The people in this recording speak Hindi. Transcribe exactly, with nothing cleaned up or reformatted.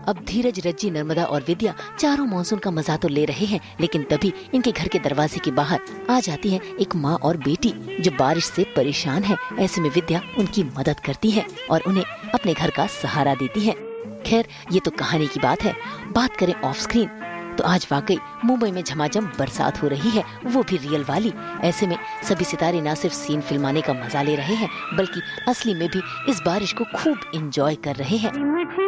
अब धीरज, रज्जी, नर्मदा और विद्या चारों मानसून का मजा तो ले रहे हैं, लेकिन तभी इनके घर के दरवाजे के बाहर आ जाती है एक माँ और बेटी जो बारिश से परेशान है। ऐसे में विद्या उनकी मदद करती है और उन्हें अपने घर का सहारा देती है। खैर, ये तो कहानी की बात है। बात करें ऑफ स्क्रीन तो आज वाकई मुंबई में झमाझम बरसात हो रही है, वो भी रियल वाली। ऐसे में सभी सितारे न सिर्फ सीन फिल्माने का मजा ले रहे हैं, बल्कि असली में भी इस बारिश को खूब एंजॉय कर रहे हैं।